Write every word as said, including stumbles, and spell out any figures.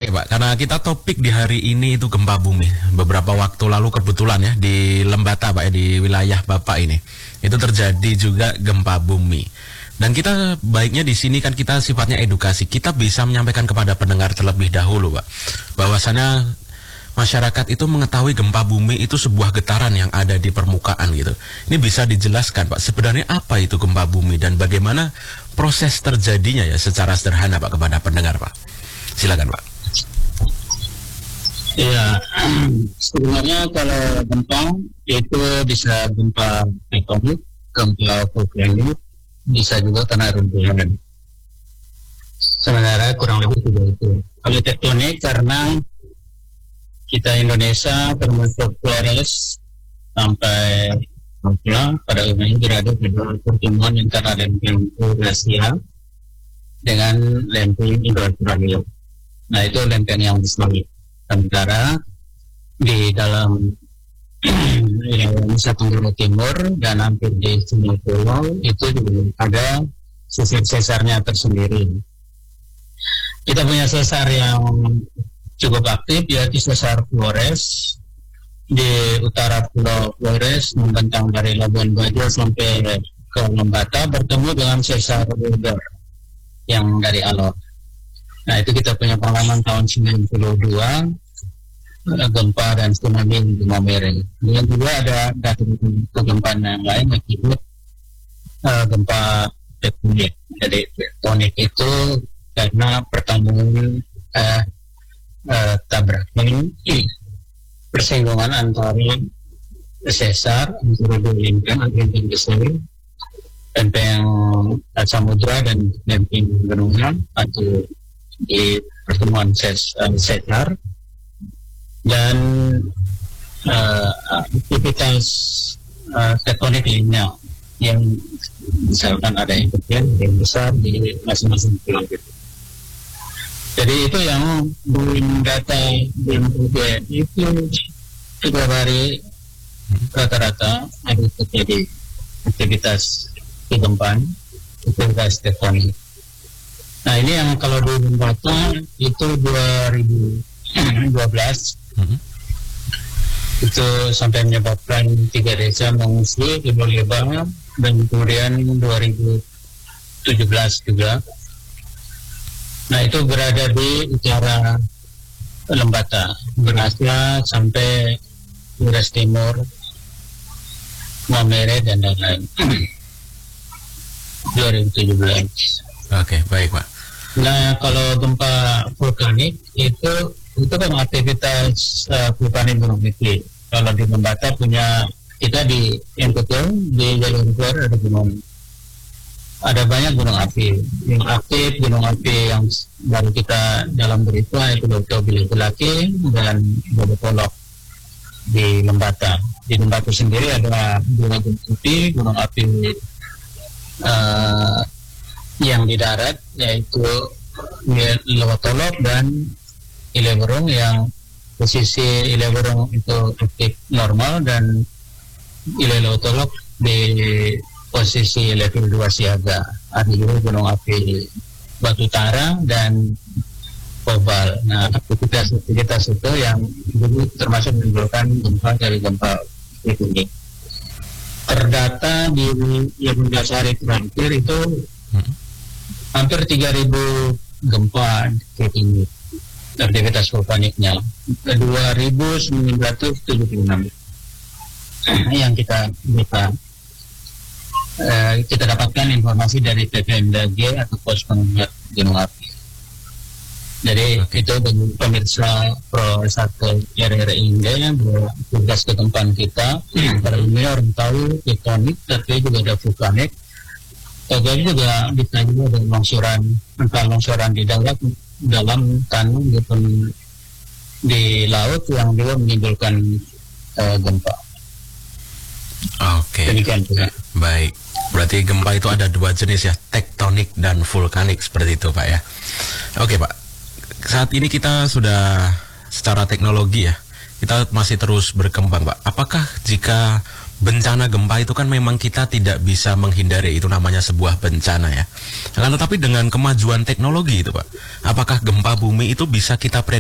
menarik Pak, karena kita topik di hari ini itu gempa bumi. Beberapa waktu lalu kebetulan ya di Lembata Pak ya, di wilayah Bapak ini itu terjadi juga gempa bumi. Dan kita baiknya di sini kan kita sifatnya edukasi, kita bisa menyampaikan kepada pendengar terlebih dahulu Pak, bahwasannya masyarakat itu mengetahui gempa bumi itu sebuah getaran yang ada di permukaan gitu. Ini bisa dijelaskan Pak, sebenarnya apa itu gempa bumi dan bagaimana proses terjadinya ya secara sederhana Pak kepada pendengar Pak. Silakan Pak. Ya, sebenarnya kalau gempa itu bisa gempa tektonik, gempa vulkanik, bisa juga kena runtuhan. Sebenarnya kurang lebih juga itu. Kalau tektonik karena kita Indonesia termasuk Flores sampai Papua pada umumnya berada pada pertemuan antara lempeng Eurasia dengan lempeng Indo-Australia. Nah itu lempeng yang besar. Sementara di dalam Nusa Tenggara Timur dan hampir di semua pulau itu juga ada sesar sesarnya tersendiri. Kita punya sesar yang cukup aktif yaitu sesar Flores di utara Pulau Flores membentang dari Labuan Bajo sampai ke Lembata bertemu dengan sesar Wilder yang dari Alor. Nah itu kita punya pengalaman tahun sembilan puluh dua gempa dan tsunami di Maumere. Kemudian juga ada data kegempaan yang lain akibat uh, gempa tektonik. Jadi tektonik itu karena pertambangan uh, uh, tabrakan persinggungan antara sesar antara dua lempeng, lempeng besar, lempeng samudra dan lempeng gunungan atau di pertemuan ses, uh, sesar dan uh, aktivitas uh, tektonik lainnya yang misalkan ada yang kecil, yang besar di masing-masing pulau gitu. Jadi itu yang belum data belum terjadi itu tiga hari rata-rata ada terjadi aktivitas kegempaan, aktivitas tektonik. Nah ini yang kalau di Lembata itu dua ribu dua belas mm-hmm. itu sampai menyebabkan tiga desa mengungsi di Boleba dan kemudian dua ribu tujuh belas juga. Nah itu berada di utara Lembata, berasal sampai Flores Timur, Maumere dan lain-lain. dua ribu tujuh belas. Oke, baik Pak. Nah, kalau gempa vulkanik itu itu kan aktivitas uh, vulkanik gunung api. Kalau di Lembata punya kita di N T T di jalur luar ada gunung, ada banyak gunung api yang aktif. Gunung api yang baru kita dalam berita itu Batu Bilaki dan Batu Polok di Lembata. Di Lembata sendiri ada dua gunung api, gunung api uh, yang di darat yaitu Lewotolok dan Ilewerung yang posisi Ilewerung itu aktif normal dan Ilelewotolok di posisi level dua siaga. Ada juga gunung api Batu Tara dan Kobal. Nah aktivitas-aktivitas itu yang dulu termasuk menimbulkan gempa dari gempa ini. Terdata di yang hari terakhir itu hmm. hampir tiga ribu gempa ini aktivitas vulkaniknya, dua ribu sembilan ratus tujuh puluh enam yang kita kita uh, kita dapatkan informasi dari P V M D G atau Pos Pengamatan Gunung Api. Jadi okay. Itu bagi pemirsa Pro satu R R I yang tugas kegempaan kita. Pada umumnya orang tahu tektonik, tapi juga ada vulkanik. Tapi juga bisa juga ada longsoran, entah longsoran di dalam dalam tanah maupun di laut yang juga menimbulkan uh, gempa. Oke. Okay. Baik. Berarti gempa itu ada dua jenis ya, tektonik dan vulkanik seperti itu Pak ya. Oke Pak. Saat ini kita sudah secara teknologi ya, kita masih terus berkembang Pak. Apakah jika bencana gempa itu kan memang kita tidak bisa menghindari, itu namanya sebuah bencana ya. Nah, tetapi dengan kemajuan teknologi itu Pak, apakah gempa bumi itu bisa kita prediksi